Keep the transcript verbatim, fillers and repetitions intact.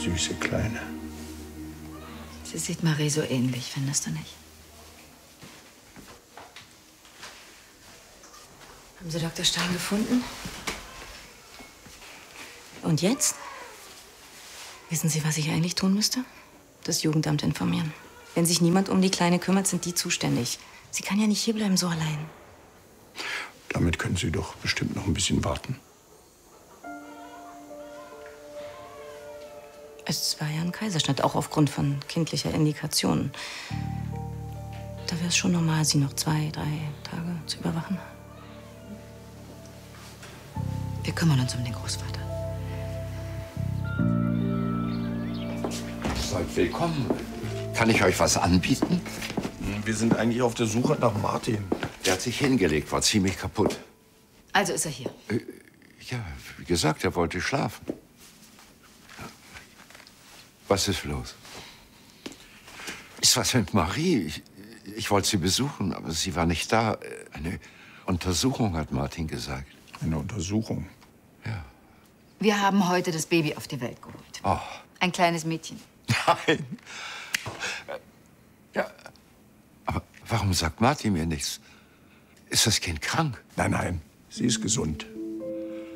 süße Kleine. Sie sieht Marie so ähnlich, findest du nicht? Haben Sie Doktor Stein gefunden? Und jetzt? Wissen Sie, was ich eigentlich tun müsste? Das Jugendamt informieren. Wenn sich niemand um die Kleine kümmert, sind die zuständig. Sie kann ja nicht hierbleiben so allein. Damit können Sie doch bestimmt noch ein bisschen warten. Es war ja ein Kaiserschnitt, auch aufgrund von kindlicher Indikationen. Da wäre es schon normal, Sie noch zwei, drei Tage zu überwachen. Wir kümmern uns um den Großvater. Seid willkommen. Kann ich euch was anbieten? Wir sind eigentlich auf der Suche nach Martin. Der hat sich hingelegt, war ziemlich kaputt. Also ist er hier. Äh, ja, wie gesagt, er wollte schlafen. Was ist los? Ist was mit Marie? Ich, ich wollte sie besuchen, aber sie war nicht da. Eine Untersuchung, hat Martin gesagt. Eine Untersuchung? Ja. Wir haben heute das Baby auf die Welt geholt. Oh. Ein kleines Mädchen. Nein. Ja, aber warum sagt Martin mir nichts? Ist das Kind krank? Nein, nein, sie ist gesund.